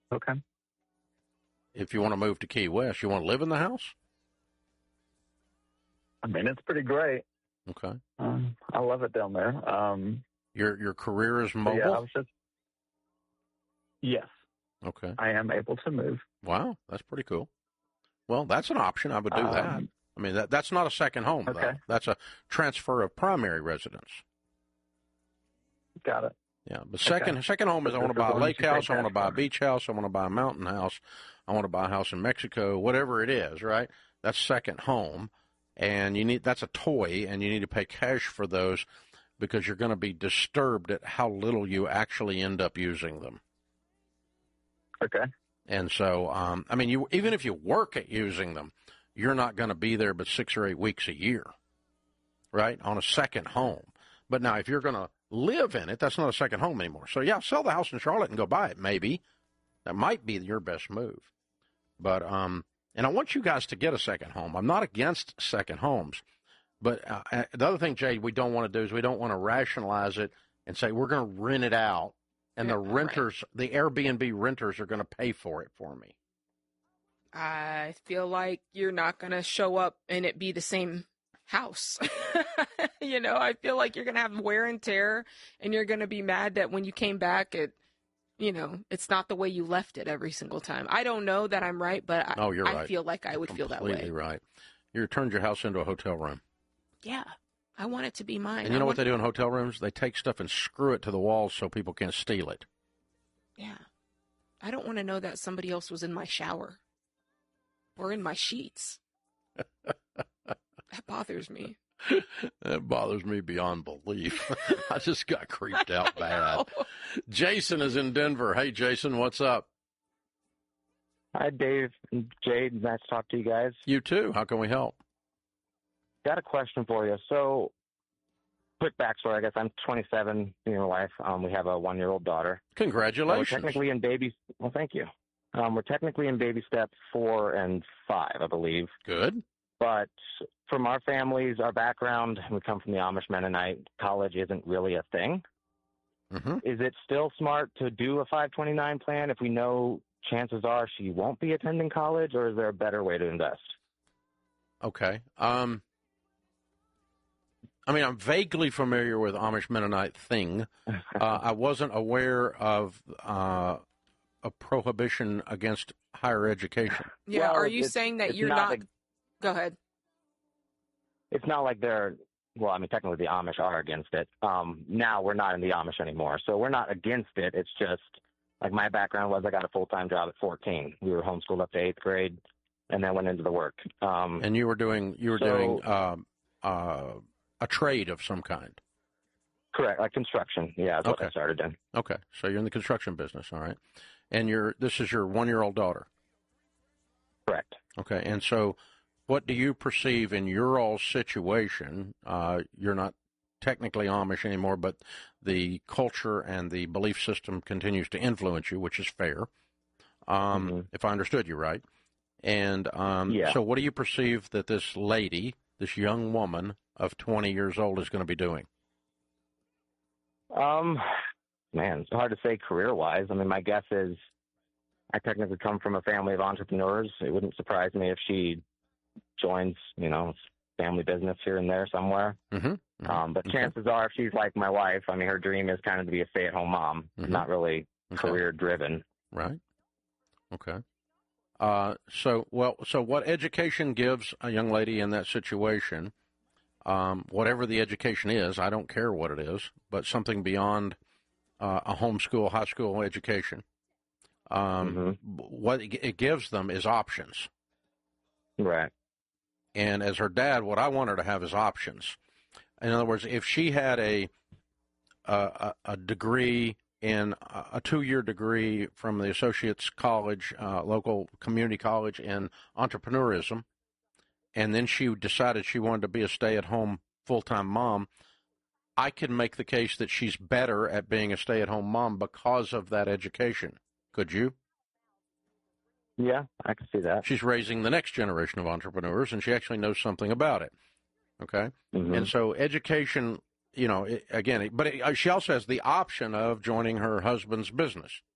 Okay. If you want to move to Key West, you want to live in the house? I mean, it's pretty great. Okay. I love it down there. Your career is mobile? Yeah, yes. Okay. I am able to move. Wow, that's pretty cool. Well, that's an option. I would do that. I mean, that's not a second home, okay. though. That's a transfer of primary residence. Got it. Yeah, but second home is I want to buy a lake house, I want to buy a beach house, I want to buy a mountain house, I want to buy a house in Mexico, whatever it is, right? That's second home, and that's a toy, and you need to pay cash for those because you're going to be disturbed at how little you actually end up using them. Okay. And so, I mean, even if you work at using them, you're not going to be there but 6 or 8 weeks a year, right, on a second home. But now if you're going to live in it, that's not a second home anymore. So, yeah, sell the house in Charlotte and go buy it, maybe. That might be your best move. But, and I want you guys to get a second home. I'm not against second homes. But the other thing, Jade, we don't want to do is we don't want to rationalize it and say we're going to rent it out, and the renters, the Airbnb renters are going to pay for it for me. I feel like you're not going to show up and it be the same house. You know, I feel like you're going to have wear and tear, and you're going to be mad that when you came back, it's not the way you left it every single time. I don't know that I'm right, but you're right. I feel like I would feel that way. Completely right. You turned your house into a hotel room. Yeah. I want it to be mine. And you know what they do in hotel rooms? They take stuff and screw it to the walls so people can't steal it. Yeah. I don't want to know that somebody else was in my shower or in my sheets. That bothers me. That bothers me beyond belief. I just got creeped out bad. Jason is in Denver. Hey, Jason, what's up? Hi, Dave and Jade. Nice to talk to you guys. You too. How can we help? Got a question for you. So, quick backstory. I guess I'm 27, me and my wife. We have a 1-year-old daughter. Congratulations. We're technically in baby. Well, thank you. We're technically in baby steps 4 and 5, I believe. Good. But from our families, our background, we come from the Amish Mennonite. College isn't really a thing. Mm-hmm. Is it still smart to do a 529 plan if we know chances are she won't be attending college, or is there a better way to invest? Okay. I mean, I'm vaguely familiar with Amish Mennonite thing. I wasn't aware of a prohibition against higher education. Yeah, well, are you saying that you're not... Go ahead. It's not like they're... Well, I mean, technically the Amish are against it. Now we're not in the Amish anymore, so we're not against it. It's just, like my background was I got a full-time job at 14. We were homeschooled up to 8th grade, and then went into the work. And you were doing a trade of some kind. Correct, like construction. Yeah, that's what I started in. Okay, so you're in the construction business, all right. And this is your 1-year-old daughter. Correct. Okay, and so what do you perceive in your all situation? You're not technically Amish anymore, but the culture and the belief system continues to influence you, which is fair, if I understood you right. And so what do you perceive that this lady, this young woman of 20 years old, is going to be doing? Man, it's hard to say career-wise. I mean, my guess is I technically come from a family of entrepreneurs. It wouldn't surprise me if she joins, family business here and there somewhere. But chances are, if she's like my wife, I mean, her dream is kind of to be a stay-at-home mom, not really career-driven. Right. Okay. So what education gives a young lady in that situation, whatever the education is, I don't care what it is, but something beyond a homeschool, high school education, what it gives them is options. Right. And as her dad, what I want her to have is options. In other words, if she had a degree in a 2-year degree from the Associates College, local community college in entrepreneurism, and then she decided she wanted to be a stay-at-home full-time mom, I can make the case that she's better at being a stay-at-home mom because of that education. Could you? Yeah, I can see that. She's raising the next generation of entrepreneurs, and she actually knows something about it. Okay? And so education, but she also has the option of joining her husband's business.